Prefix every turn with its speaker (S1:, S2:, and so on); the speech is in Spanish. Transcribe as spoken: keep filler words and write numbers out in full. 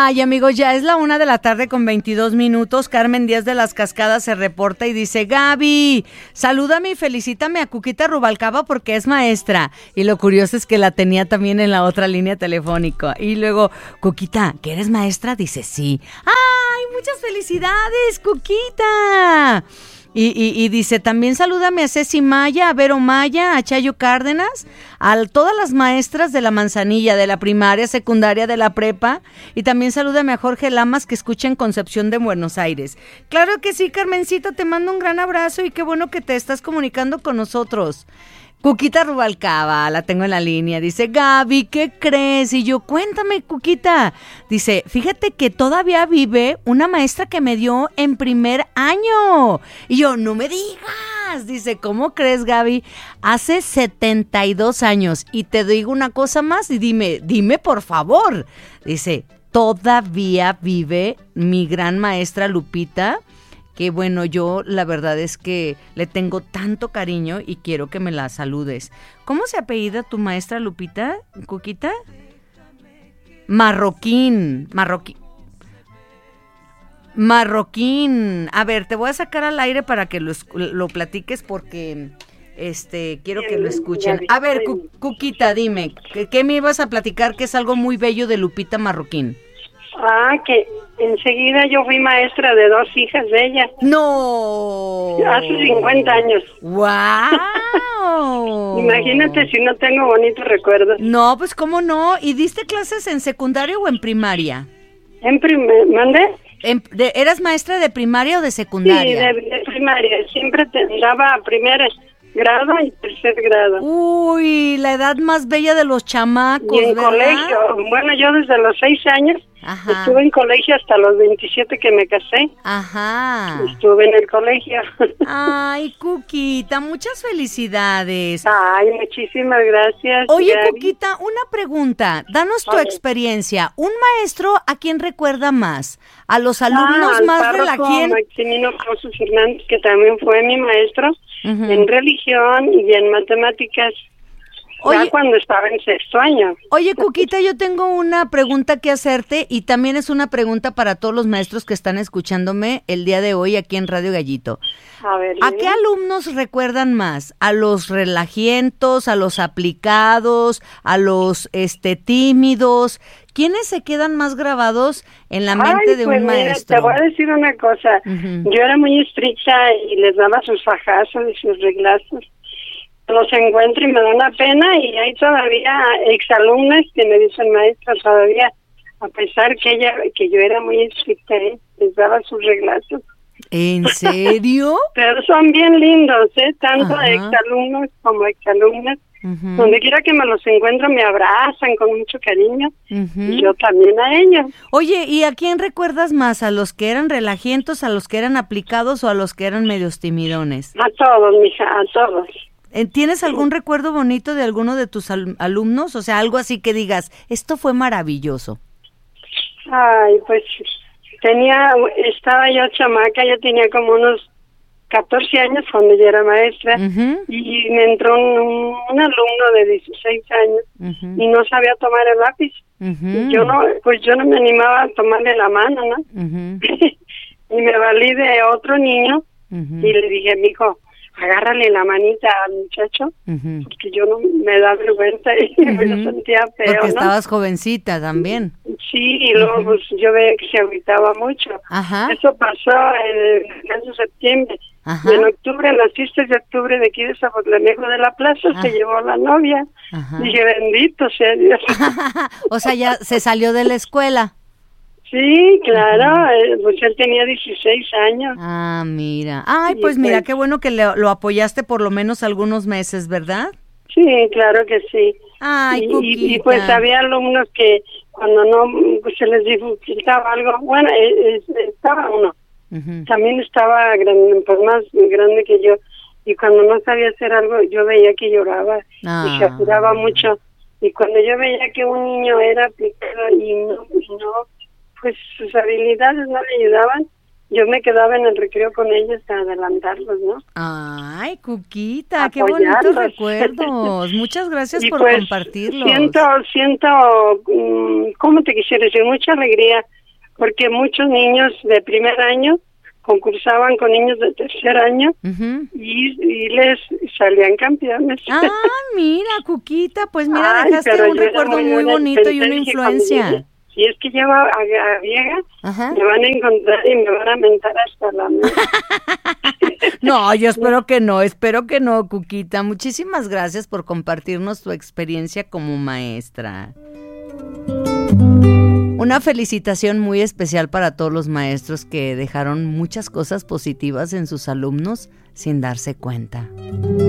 S1: Ay, amigos, ya es la una de la tarde con veintidós minutos. Carmen Díaz de las Cascadas se reporta y dice: Gaby, salúdame y felicítame a Cuquita Rubalcaba porque es maestra. Y lo curioso es que la tenía también en la otra línea telefónica. Y luego, Cuquita, ¿que eres maestra? Dice: sí. ¡Ay, muchas felicidades, Cuquita! Y, y, y dice, también salúdame a Ceci Maya, a Vero Maya, a Chayo Cárdenas, a todas las maestras de la Manzanilla, de la primaria, secundaria, de la prepa, y también salúdame a Jorge Lamas, que escucha en Concepción de Buenos Aires. Claro que sí, Carmencita, te mando un gran abrazo y qué bueno que te estás comunicando con nosotros. Cuquita Rubalcaba, la tengo en la línea, dice: Gaby, ¿qué crees? Y yo, cuéntame, Cuquita. Dice, fíjate que todavía vive una maestra que me dio en primer año. Y yo, no me digas. Dice, ¿cómo crees, Gaby? Hace setenta y dos años. Y te digo una cosa más y dime, dime por favor. Dice, todavía vive mi gran maestra Lupita, que bueno, yo la verdad es que le tengo tanto cariño y quiero que me la saludes. ¿Cómo se apellida tu maestra Lupita, Cuquita? Marroquín, Marroquín. Marroquín. A ver, te voy a sacar al aire para que lo, lo platiques porque este quiero que lo escuchen. A ver, Cu- Cuquita, dime, ¿qué, ¿qué me ibas a platicar que es algo muy bello de Lupita Marroquín?
S2: Ah, que enseguida yo fui maestra de dos hijas de ella.
S1: ¡No!
S2: Hace cincuenta años.
S1: ¡Wow!
S2: Imagínate si no tengo bonitos recuerdos.
S1: No, pues cómo no. ¿Y diste clases en secundaria o en primaria?
S2: En primer, ¿mandé?
S1: En, de, ¿Eras maestra de primaria o de
S2: Sí,
S1: secundaria?
S2: de, de primaria. Siempre te daba primer grado y tercer grado.
S1: Uy, la edad más bella de los chamacos,
S2: Y en
S1: ¿verdad?
S2: colegio. Bueno, yo desde los seis años
S1: Ajá.
S2: estuve en colegio hasta los veintisiete que me casé.
S1: Ajá.
S2: Estuve en el colegio.
S1: Ay, Cuquita, muchas felicidades.
S2: Ay, muchísimas gracias.
S1: Oye,
S2: Gaby.
S1: Cuquita, una pregunta. Danos tu
S2: Oye.
S1: experiencia. ¿Un maestro a quién recuerda más? ¿A los alumnos
S2: ah, al
S1: más
S2: párroco
S1: relajientos?
S2: Maximino Cruz Fernández, que también fue mi maestro
S1: Uh-huh.
S2: en religión y en matemáticas,
S1: Oye.
S2: ya cuando estaba en sexto año.
S1: Oye, Cuquita, yo tengo una pregunta que hacerte y también es una pregunta para todos los maestros que están escuchándome el día de hoy aquí en Radio Gallito.
S2: A ver,
S1: ¿A
S2: dime.
S1: qué alumnos recuerdan más? ¿A los relajientos, a los aplicados, a los este tímidos? ¿Quiénes se quedan más grabados en la mente
S2: Ay,
S1: de
S2: pues
S1: un
S2: mira,
S1: maestro?
S2: te voy a decir una cosa.
S1: Uh-huh.
S2: Yo era muy estricta y les daba sus fajazos y sus reglazos. Los encuentro y me da una pena, y hay todavía exalumnas que me dicen, maestra, todavía, a pesar que ella que yo era muy estricta, ¿eh? Les daba sus reglazos.
S1: ¿En serio?
S2: Pero son bien lindos, ¿eh? Tanto
S1: Ajá.
S2: exalumnos como exalumnas.
S1: Uh-huh.
S2: Donde quiera que me los encuentro me abrazan con mucho cariño.
S1: Uh-huh.
S2: Y yo también a ellos.
S1: Oye, ¿y a quién recuerdas más? ¿A los que eran relajientos, a los que eran aplicados o a los que eran medios timidones?
S2: A todos, mija, a todos.
S1: ¿Tienes algún recuerdo bonito de alguno de tus al- alumnos? O sea, algo así que digas, esto fue maravilloso.
S2: Ay, pues tenía, estaba yo chamaca, yo tenía como unos catorce años cuando yo era maestra.
S1: Uh-huh.
S2: Y me entró un, un alumno de dieciséis años
S1: Uh-huh.
S2: y no sabía tomar el lápiz.
S1: Uh-huh.
S2: Y yo no, pues yo no me animaba a tomarle la mano, ¿no?
S1: Uh-huh.
S2: Y me valí de otro niño
S1: Uh-huh.
S2: y le dije, mijo, agárrale la manita al muchacho,
S1: Uh-huh.
S2: porque yo no me da vergüenza y
S1: Uh-huh.
S2: me lo sentía feo,
S1: Porque
S2: ¿no?
S1: estabas jovencita también.
S2: Sí, y luego
S1: Uh-huh.
S2: pues yo veía que se agüitaba mucho.
S1: Ajá.
S2: Eso pasó en el mes de septiembre.
S1: Ajá.
S2: Y en octubre, en las fiestas de octubre de aquí de Zapotlanejo de la Plaza,
S1: Ajá.
S2: se llevó la novia.
S1: Ajá.
S2: Dije, bendito sea Dios.
S1: O sea, ya se salió de la escuela.
S2: Sí, claro, eh, pues él tenía dieciséis años.
S1: Ah, mira. Ay,
S2: Y
S1: pues mira,
S2: pues-
S1: qué bueno que le- lo apoyaste por lo menos algunos meses, ¿verdad?
S2: Sí, claro que sí.
S1: Ay,
S2: y,
S1: Cuquita.
S2: y, y, pues había alumnos que cuando no pues, se les dificultaba algo, bueno, eh, eh, estaba uno,
S1: Ujú.
S2: también estaba gran, pues más grande que yo, y cuando no sabía hacer algo yo veía que lloraba
S1: Ah.
S2: y se apuraba mucho, y cuando yo veía que un niño era aplicado y no, y no, pues sus habilidades no le ayudaban, yo me quedaba en el recreo con ellos a adelantarlos, ¿no?
S1: Ay, Cuquita, qué bonitos recuerdos. Muchas gracias
S2: y
S1: por
S2: pues,
S1: compartirlos.
S2: Siento, siento, ¿cómo te quisiera decir? Mucha alegría, porque muchos niños de primer año concursaban con niños de tercer año uh-huh. y, y les salían campeones.
S1: Ah, mira, Cuquita, pues mira, Ay, dejaste un recuerdo muy, muy bonito y una influencia.
S2: Si es que lleva a, a vieja, Ajá. me van a encontrar y me van a mentar hasta la mesa.
S1: No, yo espero que no, espero que no, Cuquita. Muchísimas gracias por compartirnos tu experiencia como maestra. Una felicitación muy especial para todos los maestros que dejaron muchas cosas positivas en sus alumnos sin darse cuenta.